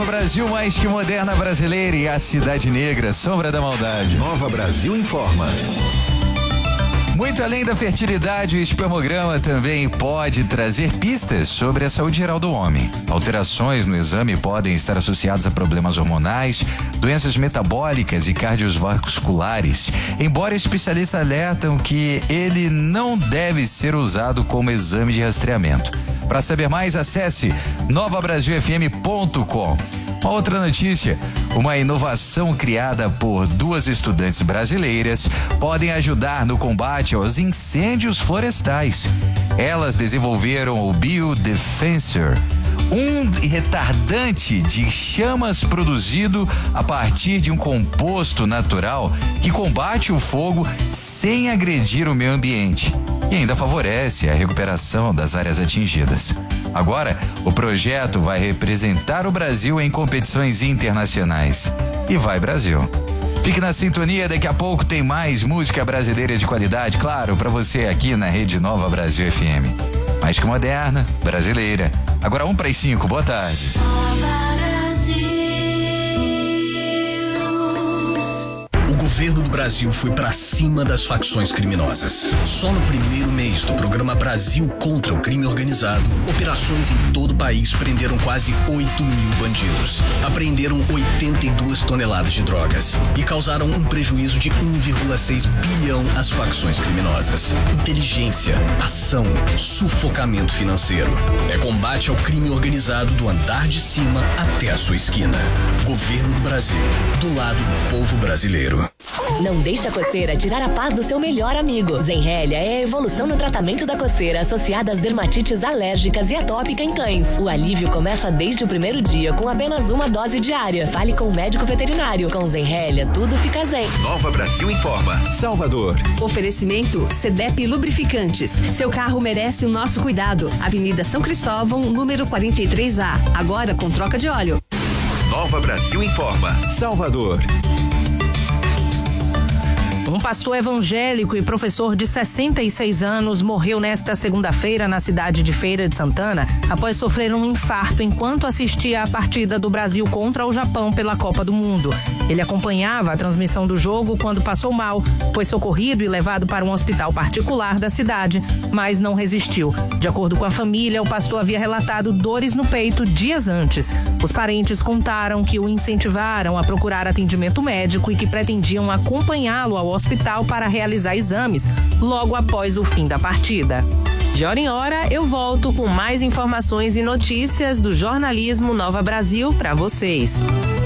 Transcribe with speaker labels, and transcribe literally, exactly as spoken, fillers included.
Speaker 1: Nova Brasil, mais que moderna brasileira e a cidade negra, sombra da maldade.
Speaker 2: Nova Brasil informa.
Speaker 1: Muito além da fertilidade, o espermograma também pode trazer pistas sobre a saúde geral do homem. Alterações no exame podem estar associadas a problemas hormonais, doenças metabólicas e cardiovasculares, embora especialistas alertam que ele não deve ser usado como exame de rastreamento. Para saber mais, acesse nova brasil f m ponto com. Uma outra notícia, uma inovação criada por duas estudantes brasileiras podem ajudar no combate aos incêndios florestais. Elas desenvolveram o Biodefensor, um retardante de chamas produzido a partir de um composto natural que combate o fogo sem agredir o meio ambiente e ainda favorece a recuperação das áreas atingidas. Agora, o projeto vai representar o Brasil em competições internacionais. E vai, Brasil! Fique na sintonia, daqui a pouco tem mais música brasileira de qualidade, claro, para você aqui na Rede Nova Brasil F M. Mais que moderna, brasileira. Agora um para as cinco, boa tarde.
Speaker 3: O governo do Brasil foi pra cima das facções criminosas. Só no primeiro mês do programa Brasil contra o Crime Organizado, operações em todo o país prenderam quase oito mil bandidos, apreenderam oitenta e duas toneladas de drogas e causaram um prejuízo de um vírgula seis bilhão às facções criminosas. Inteligência, ação, sufocamento financeiro. É combate ao crime organizado do andar de cima até a sua esquina. Governo do Brasil, do lado do povo brasileiro.
Speaker 4: Não deixe a coceira tirar a paz do seu melhor amigo. Zenrelia é a evolução no tratamento da coceira associada às dermatites alérgicas e atópica em cães. O alívio começa desde o primeiro dia com apenas uma dose diária. Fale com o médico veterinário. Com Zenrelia, tudo fica zen.
Speaker 2: Nova Brasil informa. Salvador.
Speaker 5: Oferecimento Cedep Lubrificantes. Seu carro merece o nosso cuidado. Avenida São Cristóvão, número quarenta e três A. Agora com troca de óleo.
Speaker 2: Nova Brasil informa. Salvador.
Speaker 6: Um pastor evangélico e professor de sessenta e seis anos morreu nesta segunda-feira na cidade de Feira de Santana após sofrer um infarto enquanto assistia à partida do Brasil contra o Japão pela Copa do Mundo. Ele acompanhava a transmissão do jogo quando passou mal, foi socorrido e levado para um hospital particular da cidade, mas não resistiu. De acordo com a família, o pastor havia relatado dores no peito dias antes. Os parentes contaram que o incentivaram a procurar atendimento médico e que pretendiam acompanhá-lo ao hospital para realizar exames logo após o fim da partida. De hora em hora, eu volto com mais informações e notícias do jornalismo Nova Brasil para vocês.